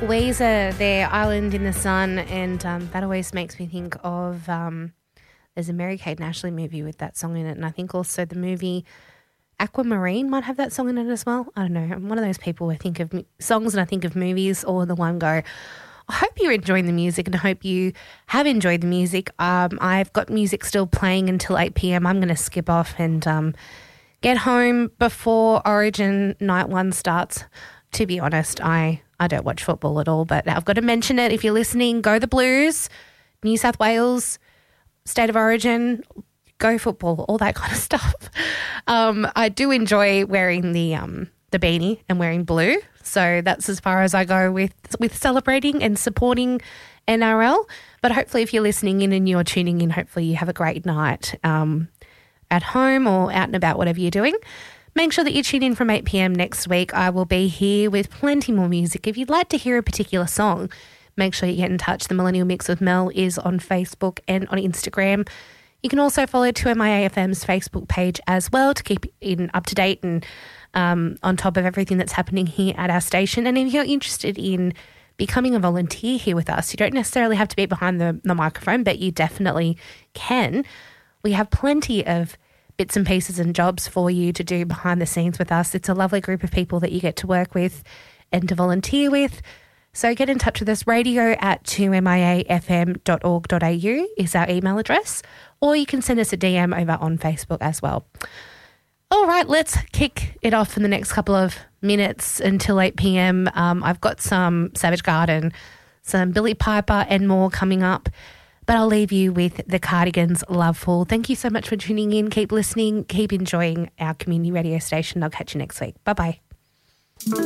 Weezer, their Island in the Sun, and that always makes me think of there's a Mary-Kate and Ashley movie with that song in it, and I think also the movie Aquamarine might have that song in it as well. I don't know. I'm one of those people who think of songs and I think of movies all in the one go. I hope you're enjoying the music and I hope you have enjoyed the music. I've got music still playing until 8 p.m. I'm going to skip off and get home before Origin Night 1 starts. To be honest, I don't watch football at all, but I've got to mention it. If you're listening, go the Blues, New South Wales, State of Origin, go football, all that kind of stuff. I do enjoy wearing the beanie and wearing blue, so that's as far as I go with celebrating and supporting NRL. But hopefully if you're listening in and you're tuning in, hopefully you have a great night at home or out and about, whatever you're doing. Make sure that you tune in from 8 p.m. next week. I will be here with plenty more music. If you'd like to hear a particular song, make sure you get in touch. The Millennial Mix with Mel is on Facebook and on Instagram. You can also follow 2MIAFM's Facebook page as well to keep up to date and on top of everything that's happening here at our station. And if you're interested in becoming a volunteer here with us, you don't necessarily have to be behind the microphone, but you definitely can. We have plenty of bits and pieces and jobs for you to do behind the scenes with us. It's a lovely group of people that you get to work with and to volunteer with. So get in touch with us. radio@2miafm.org.au is our email address, or you can send us a DM over on Facebook as well. All right, let's kick it off in the next couple of minutes until 8 p.m. I've got some Savage Garden, some Billy Piper and more coming up. But I'll leave you with the Cardigans' Loveful. Thank you so much for tuning in. Keep listening. Keep enjoying our community radio station. I'll catch you next week. Bye-bye.